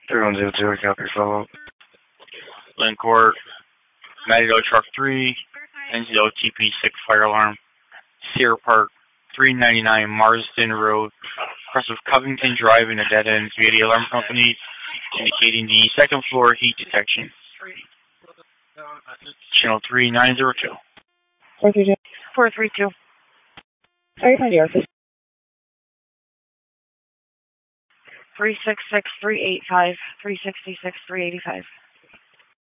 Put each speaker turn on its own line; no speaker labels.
3102, copy, follow up.
Lincourt, Matador Truck 3, NZO TP6 fire alarm, Sierra Park, 399 Marsden Road, across of Covington Drive in a dead end via the alarm company, indicating the second floor heat detection. Channel 3902.
432.
432.
Sorry, find the office.
366-385, 366-385.